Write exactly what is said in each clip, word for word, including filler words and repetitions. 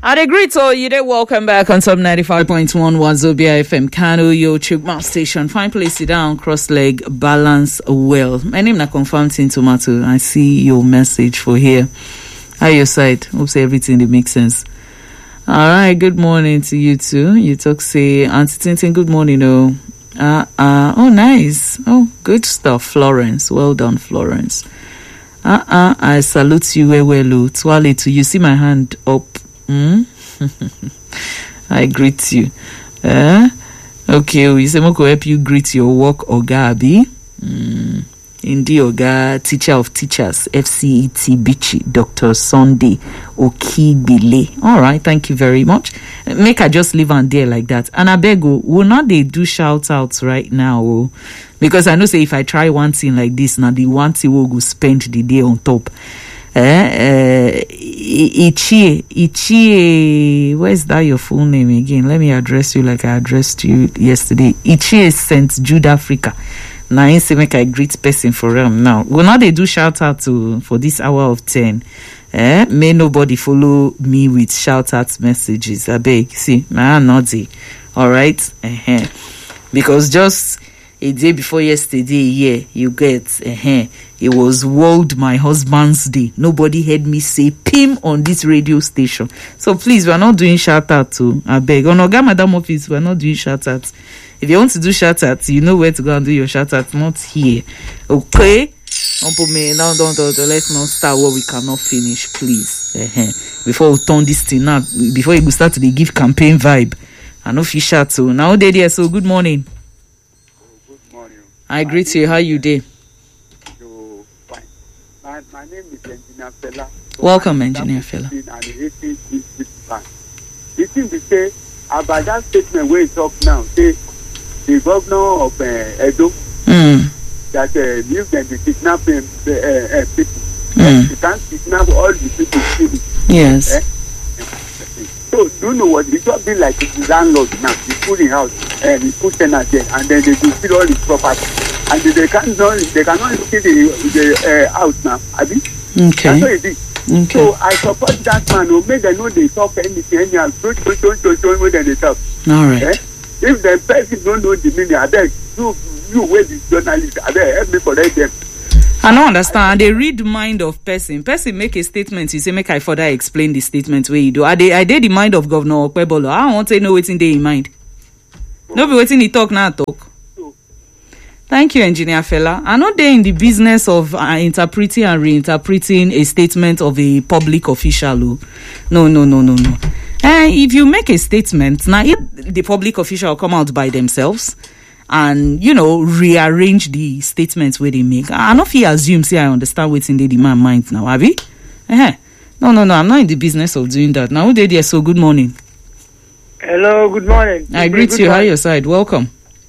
I'd agree to you. Did welcome back on Sub ninety-five point one Wazobia F M Kano, your Chukma station. Fine place, sit down, cross leg, balance well. My name na confirmed in Tomato. I see your message for here. How your side? Hope say everything that makes sense. All right, good morning to you too. You talk say Auntie Tintin, good morning. Oh, uh, uh, oh, nice. Oh, good stuff, Florence. Well done, Florence. Uh, uh, I salute you, well, well, Twale to you. See my hand up. Mm? I greet you. Uh, okay, we say Moko help you greet your work, Oga Abi. Mm. Indeed, Oga, teacher of teachers, F C E T Bichi, Doctor Sunday Okibile. All right, thank you very much. Make I just leave on there like that. And I beg you, will not they do shout outs right now? Oh? Because I know say if I try one thing like this, now the one thing will go spend the day on top. Eh, uh, Ichie, Ichie, where's that your full name again? Let me address you like I addressed you yesterday. Ichie Saint Jude Africa. Now, I say make I greet person for them now. Will not they do shout out to for this hour of ten? Eh, may nobody follow me with shout out messages. I beg, see, my naughty. All right, uh-huh. Because just a day before yesterday, yeah, you get, uh-huh. It was World My Husband's Day. Nobody heard me say Pim on this radio station. So please, we're not doing shout out to I beg. On Oga Madam Office, we're not doing shout out. If you want to do shout out, you know where to go and do your shout out, not here. Okay? Don't put me now, don't, don't, don't, let's not start what we cannot finish, please. Uh-huh. Before we turn this thing up, before you start to give campaign vibe. I know fish out so now they there, so good morning. Good morning. I greet you. How you day? My, my name is Engineer Fela. So Welcome, Engineer Fela. And the thing we say about that statement where you talk now, say the governor of uh, Edo mm. that uh, live and the kidnapping uh, uh, people. Mm. You can't kidnap all the people. Still, yes. Eh? So do you know what? It just be like the landlord now. He put in house and he put tenant there, and then they will steal all his property. And they cannot, they cannot see the, the uh, house now. Abi? Okay. That's what it is. Okay. So I support that man who made them know they talk anything, anyhow. Don't, don't, don't, don't, don't, when they talk. All right. Eh? If the person don't know the meaning, I beg, you, you, where the journalist, I beg, help me correct them. I don't understand. They read mind of person. Person make a statement. You say, make I further explain the statement where you do. I did, I did the mind of Governor Okpebolo. I don't want to know what's in their mind. No be waiting he talk now talk. Thank you, Engineer Fela. I'm not there in the business of uh, interpreting and reinterpreting a statement of a public official. No, no, no, no, no. Uh, if you make a statement, now if the public official come out by themselves and, you know, rearrange the statements where they make, I don't feel assume, say, I understand what's in the demand mind now, have you? Uh-huh. No, no, no, I'm not in the business of doing that. Now, who did there? So, good morning. Hello, good morning. I greet good you. morning. How your side? Welcome.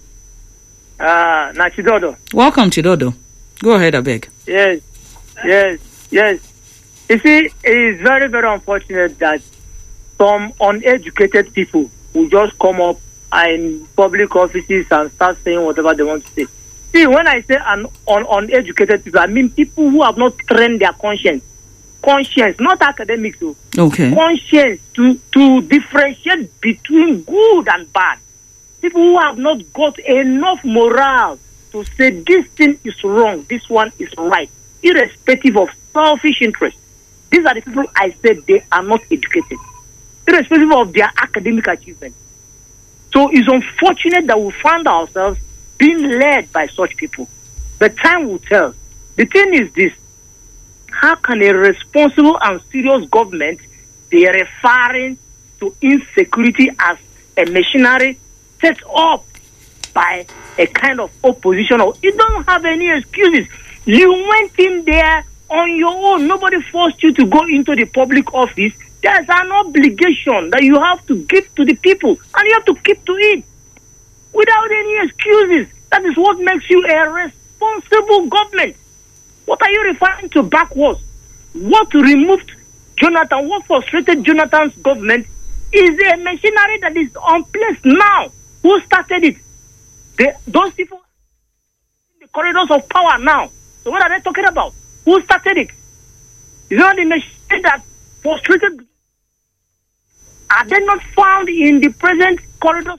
Uh, na Chidodo. Welcome, Chidodo. Go ahead, I beg. Yes, yes, yes. You see, it is very, very unfortunate that some uneducated people will just come up in public offices and start saying whatever they want to say. See, when I say un- un- uneducated people, I mean people who have not trained their conscience. Conscience, not academics. So. Okay. Conscience to, to differentiate between good and bad. People who have not got enough morale to say this thing is wrong, this one is right, irrespective of selfish interest. These are the people I said they are not educated, irrespective of their academic achievement. So it's unfortunate that we find ourselves being led by such people. But time will tell. The thing is this: how can a responsible and serious government be referring to insecurity as a machinery set up by a kind of opposition? Or you don't have any excuses. You went in there on your own. Nobody forced you to go into the public office. There's an obligation that you have to give to the people, and you have to keep to it without any excuses. That is what makes you a responsible government. What are you referring to backwards? What removed Jonathan, what frustrated Jonathan's government is a machinery that is on place now. Who started it? They, those people in the corridors of power now. So what are they talking about? Who started it? Is it not the machine that frustrated Are they not found in the present corridors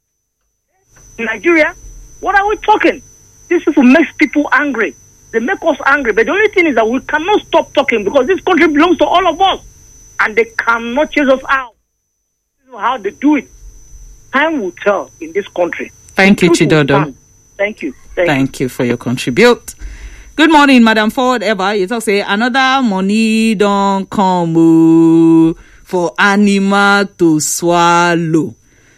of Nigeria? What are we talking? This is what makes people angry. They make us angry. But the only thing is that we cannot stop talking because this country belongs to all of us. And they cannot chase us out. This is how they do it. Time will tell in this country. Thank you, Chidodo. Thank you. Thank, Thank you. you for your contribute. Good morning, Madam Ford. Ever you talk say another money don't come ooh, for animal to swallow.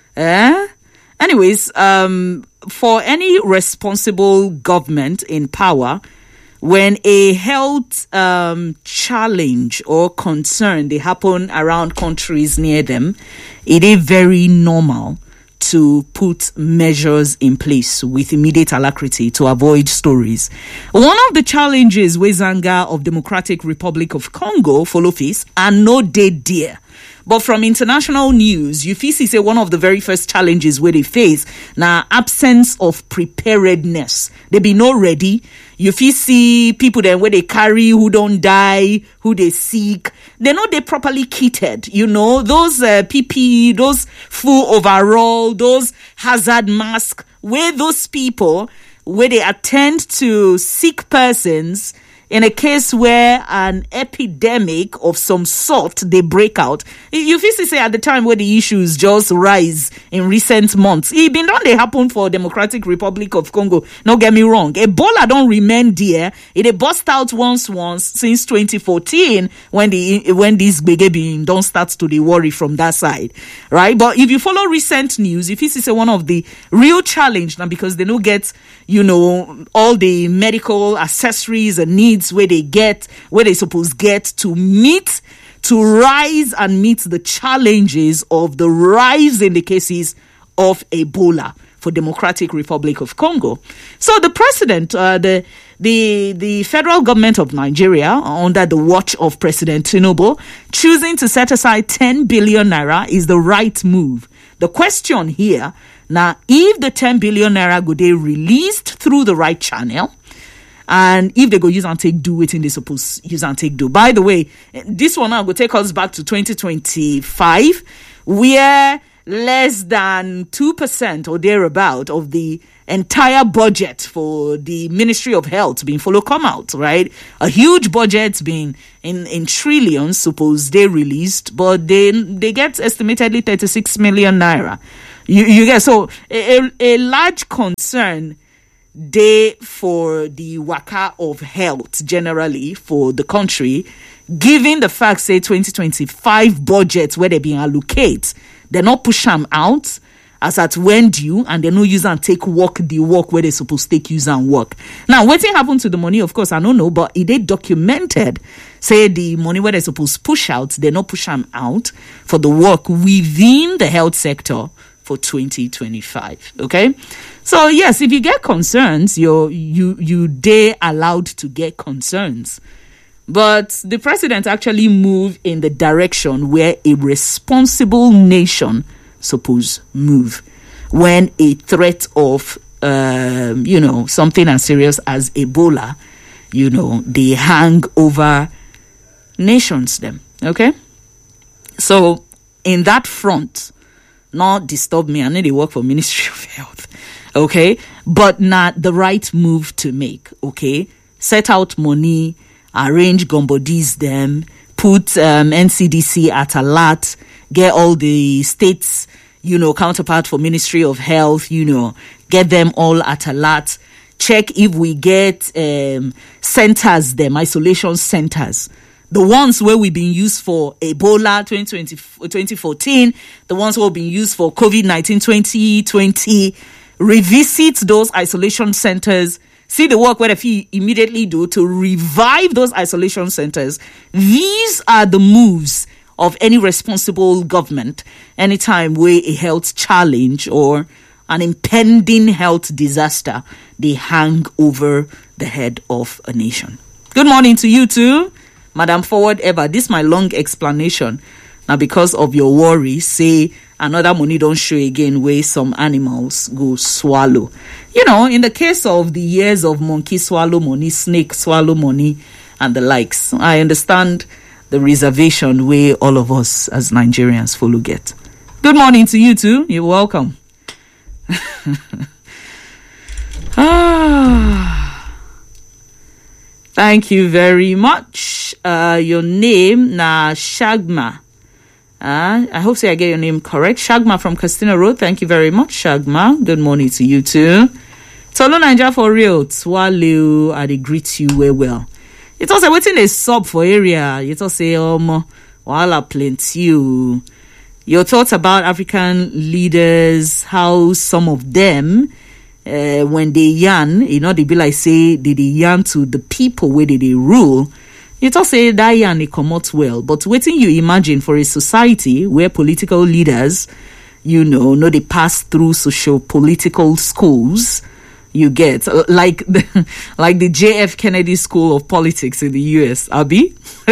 Eh? Anyways, um, for any responsible government in power, when a health um, challenge or concern they happen around countries near them, it is very normal to put measures in place with immediate alacrity to avoid stories. One of the challenges with Zanga of Democratic Republic of Congo follow face and no day dear. But from international news, you feel say one of the very first challenges where they face now absence of preparedness. They be not ready. You feel see people then where they carry who don't die, who they sick. They know they properly kitted. You know those uh, P P E, those full overall, those hazard mask. Where those people where they attend to sick persons. In a case where an epidemic of some sort they break out, you feel to say at the time where the issues just rise in recent months, it been done they happen for Democratic Republic of Congo. Don't get me wrong, Ebola don't remain there. It burst out once once since twenty fourteen when the when this big don't start to the worry from that side, right? But if you follow recent news, if you see say one of the real challenge now because they don't get you know all the medical accessories and needs where they get, where they supposed get to meet, to rise and meet the challenges of the rise in the cases of Ebola for Democratic Republic of Congo. So the president, uh, the the the federal government of Nigeria, under the watch of President Tinubu, choosing to set aside ten billion naira is the right move. The question here, now, if the ten billion naira go they released through the right channel, and if they go use and take do it in they suppose use and take do. By the way, this one now will take us back to twenty twenty-five, where less than two percent or thereabout of the entire budget for the Ministry of Health being follow come out, right? A huge budget being in, in trillions, suppose they released, but they they get estimatedly thirty-six million naira. You, you get so a, a large concern day for the waka of health generally for the country, given the fact say twenty twenty-five budgets where they being allocate, they not push them out as at when due, and they no use and take work the work where they supposed to take use and work. Now, what thing happened to the money? Of course, I don't know, but it they documented say the money where they supposed to push out, they not push them out for the work within the health sector for twenty twenty-five. Okay, so yes, if you get concerns, you're you you they allowed to get concerns, but the president actually moved in the direction where a responsible nation suppose move when a threat of um, you know something as serious as Ebola, you know, they hang over nations. Them okay, so in that front. Not disturb me. I know they work for Ministry of Health. Okay. But not the right move to make. Okay. Set out money, arrange gumbodies them, put um, N C D C at alert, get all the states, you know, counterpart for Ministry of Health, you know, get them all at alert. Check if we get um, centers, them, isolation centers. The ones where we've been used for Ebola twenty twenty, twenty fourteen, the ones who have been used for COVID nineteen twenty twenty, revisit those isolation centers, see the work where if you immediately do to revive those isolation centers. These are the moves of any responsible government anytime where a health challenge or an impending health disaster, they hang over the head of a nation. Good morning to you too. Madam Forward Ever, this is my long explanation. Now, because of your worry, say another money don't show again where some animals go swallow. You know, in the case of the years of monkey swallow money, snake swallow money, and the likes, I understand the reservation where all of us as Nigerians follow get. Good morning to you too. You're welcome. ah, thank you very much. Uh, your name na Shagma. Uh, I hope so I get your name correct. Shagma from Castina Road. Thank you very much, Shagma. Good morning to you too. Tolo Naija for real. Twaliu, I dey greet you well well. It also waiting a sub for area. It also say um wala plenty. Your thoughts about African leaders, how some of them uh, when they yarn, you know, they be like say they, they yarn to the people where they, they rule. You talk say that yarn they come out well, but waiting you imagine for a society where political leaders, you know, know they pass through social political schools. You get like the, like the J F Kennedy School of Politics in the U S. Abi,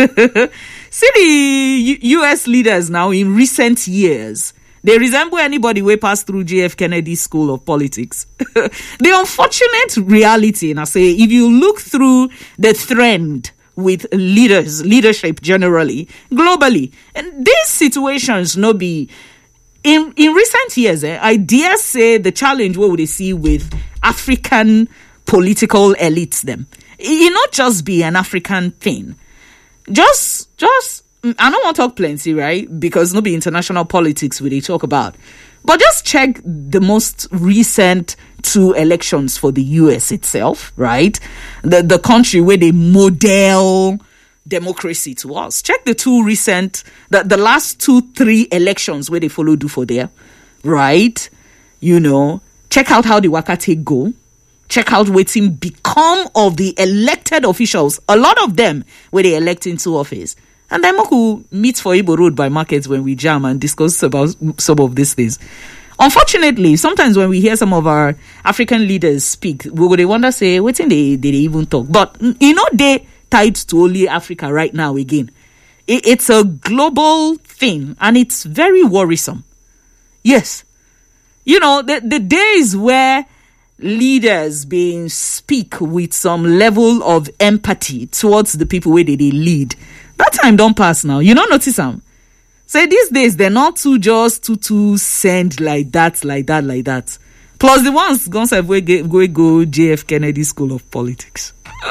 see the U- U.S. leaders now in recent years. They resemble anybody who passed through J F Kennedy School of Politics. The unfortunate reality, and I say, if you look through the trend with leaders, leadership generally, globally, and these situations no be in in recent years. Eh, I dare say the challenge what would they see with African political elites them. It not just be an African thing. Just, just, I don't want to talk plenty, right? Because no be international politics we they talk about. But just check the most recent two elections for the U S itself, right? The the country where they model democracy to us. Check the two recent, the, the last two, three elections where they follow do for there, right? You know, check out how the waka take go. Check out waiting become of the elected officials. A lot of them where they elect into office. And then we meet for Ibo Road by markets when we jam and discuss about some of these things. Unfortunately, sometimes when we hear some of our African leaders speak, we would wonder, say, what thing they, they, they even talk. But, you know, they tied to only Africa right now again. It, it's a global thing, and it's very worrisome. Yes. You know, the, the days where leaders being speak with some level of empathy towards the people where they, they lead, that time don't pass now. You don't notice them. Say these days they're not too just to to send like that, like that, like that. Plus the ones gone say we go go J F Kennedy School of Politics.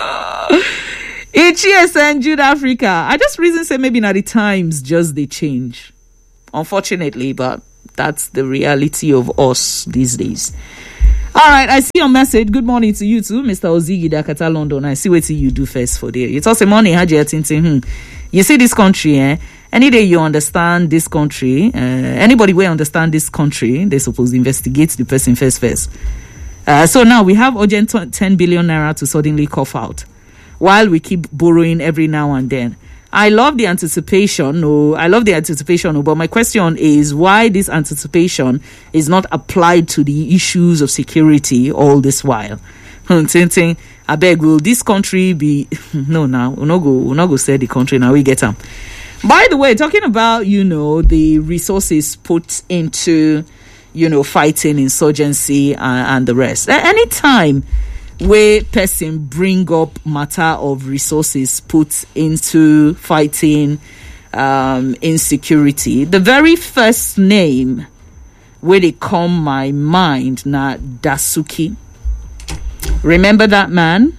H S N Jude Africa. I just reason say maybe now the times just they change. Unfortunately, but that's the reality of us these days. All right, I see your message. Good morning to you too, Mister Ozigi Dakata London. I see what you do first for there. It's also morning, Haji Tintin. Hmm. You see this country, eh? Any day you understand this country, uh, anybody will understand this country, they suppose investigate the person first first. Uh, so now we have urgent ten billion naira to suddenly cough out, while we keep borrowing every now and then. I love the anticipation. No, I love the anticipation. But my question is why this anticipation is not applied to the issues of security all this while. I beg, will this country be? No, now we'll not go. We'll not go say the country. Now we get them. By the way, talking about you know the resources put into you know fighting insurgency and, and the rest. Anytime where person bring up matter of resources put into fighting um, insecurity, the very first name where they come my mind na Dasuki. Remember that man?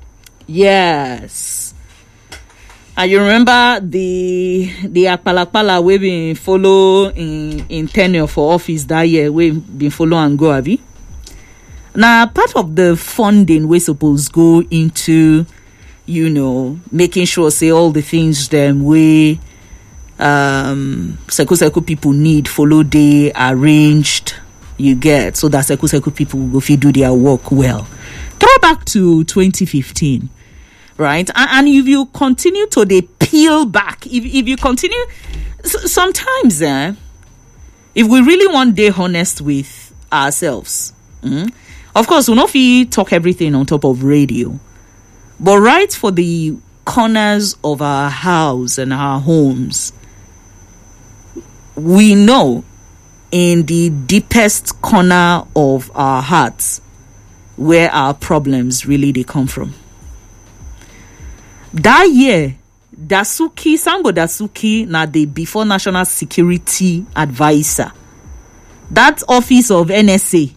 Yes. And you remember the the Akpalakpala we been follow in, in tenure for office that year, we been follow and go, have you? Now, part of the funding we suppose go into, you know, making sure, say, all the things them we um, Seku Seku people need, follow they arranged, you get, so that Seku Seku people will go fit do their work well. Throw back to twenty fifteen, right? And, and if you continue to they peel back, if, if you continue, sometimes, eh, if we really want to be honest with ourselves, mm, of course, we'll not talk everything on top of radio. But right for the corners of our house and our homes, we know in the deepest corner of our hearts where our problems really they come from. That year, Dasuki, Sambo Dasuki, na the before National Security Advisor. That office of N S A.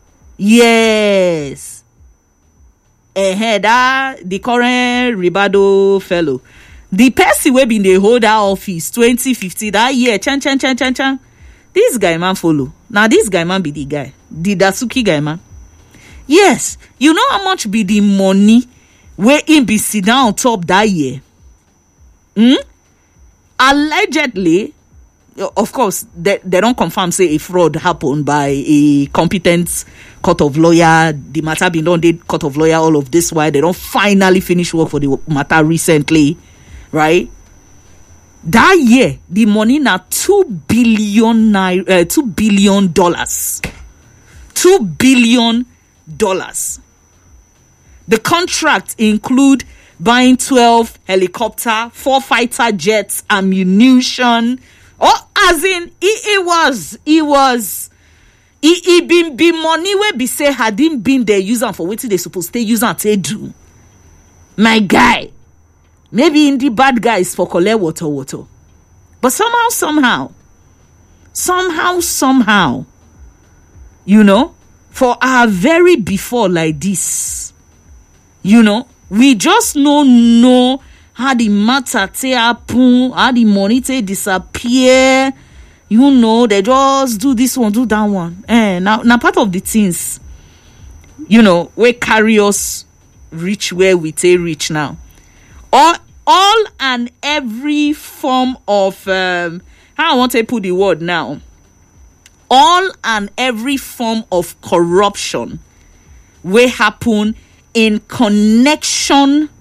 Yes. Eh, that the current Ribado fellow. The person we been the hold that office twenty fifteen that year. Chan chan chan chan chan. This guy man follow. Now this guy man be the guy. The Dasuki guy man. Yes. You know how much be the money where him be sit down on top that year? Hmm? Allegedly, of course, they, they don't confirm say a fraud happened by a competent court of lawyer. The matter been done, they court of lawyer, all of this why they don't finally finish work for the matter recently, right? That year, the money now two billion naira, uh, two billion dollars, two billion dollars. The contract include buying twelve helicopter, four fighter jets, ammunition. Oh, as in, it, it was, it was, it, it been, be money where be say hadn't been there using for what they supposed to use and they do. My guy, maybe in the bad guys for collect water, water. But somehow, somehow, somehow, somehow, you know, for our very before like this, you know, we just no know how the matter te happen, how the money te disappear. You know, they just do this one, do that one. Eh, now, now part of the things, you know, we carry us reach where we take reach now. All, all and every form of, um, how I want to put the word now, all and every form of corruption will happen in connection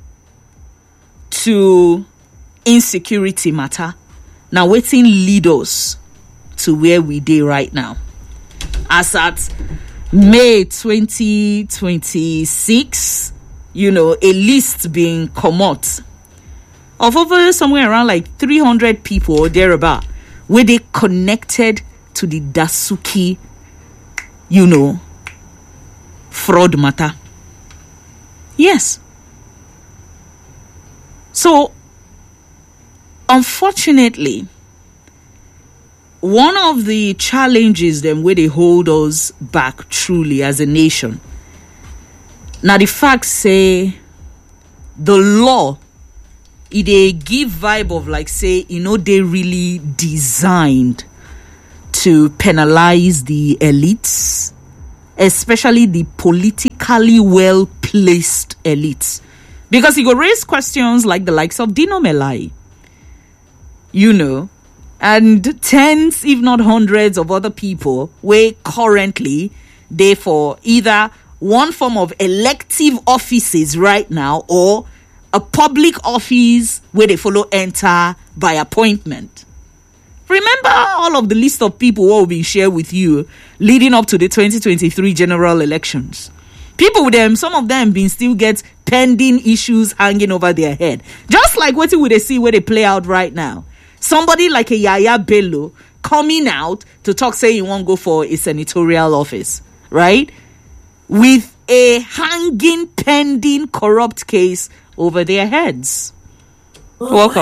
to insecurity matter. Now waiting lead us to where we dey right now. As at May twenty twenty-six, you know, a list being come out of over somewhere around like three hundred people or thereabout where they connected to the Dasuki, you know, fraud matter. Yes. So, unfortunately, one of the challenges them where they hold us back truly as a nation. Now the facts say the law, it they give vibe of like say, you know, they really designed to penalize the elites, especially the politically well-placed elites. Because he go raise questions like the likes of Dino Melai, you know, and tens, if not hundreds of other people where currently they for either one form of elective offices right now or a public office where they follow enter by appointment. Remember all of the list of people who will be shared with you leading up to the twenty twenty-three general elections. People with them, some of them been still get pending issues hanging over their head. Just like what would they see where they play out right now. Somebody like a Yaya Bello coming out to talk, say he won't go for a senatorial office, right? With a hanging, pending, corrupt case over their heads. Welcome.